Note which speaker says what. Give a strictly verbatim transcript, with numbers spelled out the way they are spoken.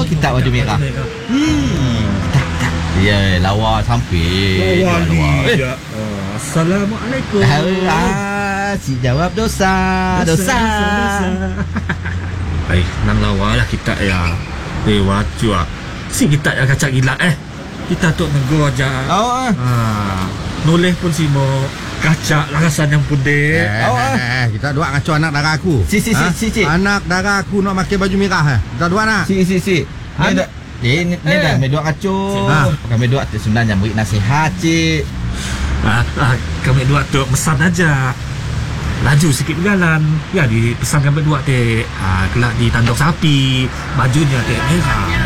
Speaker 1: kita baju merah. Hmm. Tak, tak. Ya, lawa sampai.
Speaker 2: Lawa ni.
Speaker 1: Eh.
Speaker 2: Ya. Oh, Assalamualaikum.
Speaker 1: Ah, si jawab dosa, dosa.
Speaker 2: Ay, nang lawa lah kita ya. Eh, waju ah. Si kita ya kacak gila eh. Kita tok nego aja.
Speaker 1: Oh.
Speaker 2: Ah, noleh pun si mo kacak lakasan yang putih.
Speaker 3: Eh,
Speaker 1: Oh,
Speaker 3: eh, eh, kita dua ngaco anak dara aku.
Speaker 1: Si, si, si,
Speaker 3: Ha?
Speaker 1: si, si.
Speaker 3: Anak dara aku nak pakai baju merah eh. Kita dua nak.
Speaker 1: Si, si, si. Ni
Speaker 3: An-
Speaker 1: dah. Eh, ni, ni
Speaker 3: Eh.
Speaker 1: dah medok kacau.
Speaker 3: Ha.
Speaker 1: Bukan medok tu sebenarnya beri nasihat, cik.
Speaker 2: Ah, ah, kami dua tu pesan aja. Laju sikit berjalan. Ya, dipesan kami dua teh. Ah, kelak di tanduk sapi. Bajunya teh merah.